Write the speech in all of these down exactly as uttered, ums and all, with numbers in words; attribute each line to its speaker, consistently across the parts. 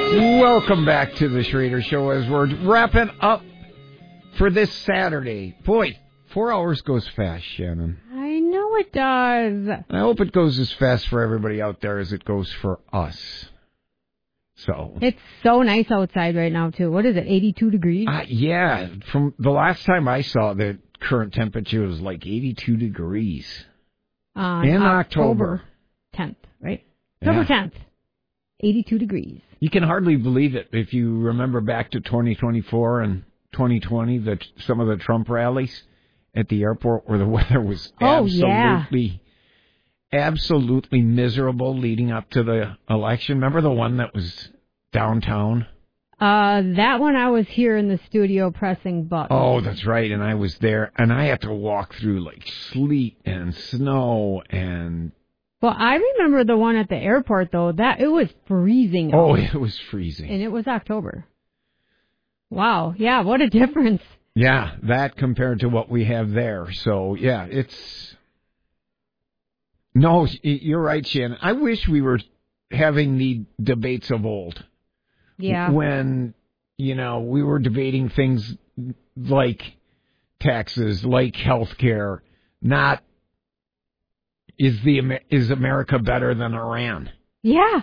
Speaker 1: Welcome back to the Schrader Show as we're wrapping up for this Saturday. Boy, four hours goes fast, Shannon.
Speaker 2: I know it does.
Speaker 1: I hope it goes as fast for everybody out there as it goes for us. So
Speaker 2: it's so nice outside right now, too. What is it, eighty-two degrees?
Speaker 1: Uh, yeah, from the last time I saw, the current temperature was like eighty-two degrees.
Speaker 2: Uh,
Speaker 1: in October.
Speaker 2: October tenth, right? October yeah. tenth, eighty-two degrees.
Speaker 1: You can hardly believe it if you remember back to twenty twenty-four and twenty twenty, the, some of the Trump rallies at the airport where the weather was
Speaker 2: oh,
Speaker 1: absolutely,
Speaker 2: yeah.
Speaker 1: absolutely miserable leading up to the election. Remember the one that was downtown?
Speaker 2: Uh, that one I was here in the studio pressing buttons.
Speaker 1: Oh, that's right, and I was there, and I had to walk through like sleet and snow and...
Speaker 2: Well, I remember the one at the airport, though. That it was freezing.
Speaker 1: Oh, it was freezing.
Speaker 2: And it was October. Wow. Yeah, what a difference.
Speaker 1: Yeah, that compared to what we have there. So, yeah, it's... No, you're right, Shannon. I wish we were having the debates of old.
Speaker 2: Yeah.
Speaker 1: When, you know, we were debating things like taxes, like health care, not... Is the is America better than Iran?
Speaker 2: Yeah.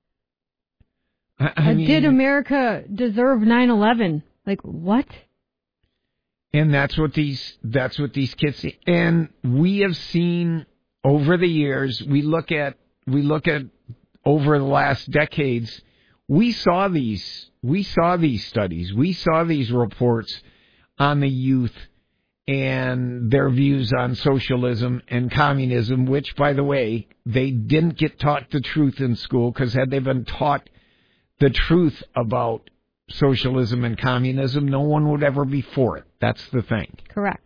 Speaker 1: I, I mean,
Speaker 2: did America deserve nine eleven? Like what?
Speaker 1: And that's what these that's what these kids see. And we have seen over the years. We look at we look at over the last decades. We saw these we saw these studies. We saw these reports on the youth and their views on socialism and communism, which, by the way, they didn't get taught the truth in school, because had they been taught the truth about socialism and communism, no one would ever be for it. That's the thing.
Speaker 2: Correct.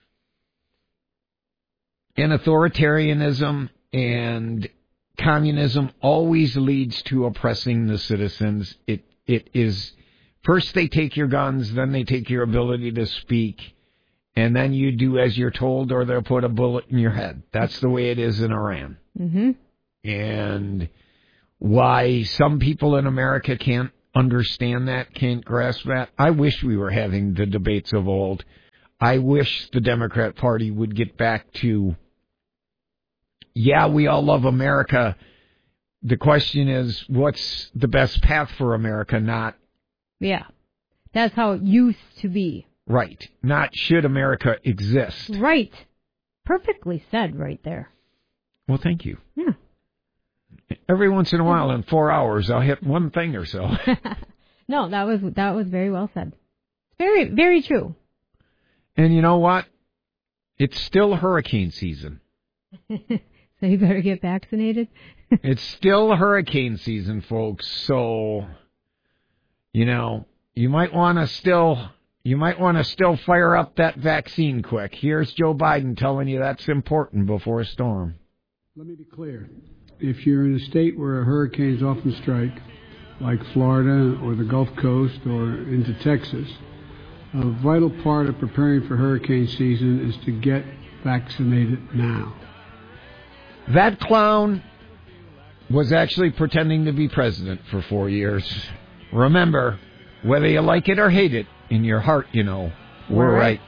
Speaker 1: And authoritarianism and communism always leads to oppressing the citizens. It It is, first they take your guns, then they take your ability to speak, and then you do as you're told, or they'll put a bullet in your head. That's the way it is in Iran.
Speaker 2: Mm-hmm.
Speaker 1: And why some people in America can't understand that, can't grasp that. I wish we were having the debates of old. I wish the Democrat Party would get back to, yeah, we all love America. The question is, what's the best path for America, not...
Speaker 2: Yeah, that's how it used to be.
Speaker 1: Right. Not should America exist.
Speaker 2: Right. Perfectly said right there.
Speaker 1: Well, thank you.
Speaker 2: Yeah.
Speaker 1: Every once in a while, in four hours, I'll hit one thing or so.
Speaker 2: No, that was that was very well said. Very, very true.
Speaker 1: And you know what? It's still hurricane season.
Speaker 2: So you better get vaccinated?
Speaker 1: It's still hurricane season, folks. So, you know, you might want to still... You might want to still fire up that vaccine quick. Here's Joe Biden telling you that's important before a storm.
Speaker 3: Let me be clear. If you're in a state where hurricanes often strike, like Florida or the Gulf Coast or into Texas, a vital part of preparing for hurricane season is to get vaccinated now.
Speaker 1: That clown was actually pretending to be president for four years. Remember, whether you like it or hate it, in your heart, you know, we're, we're right. right.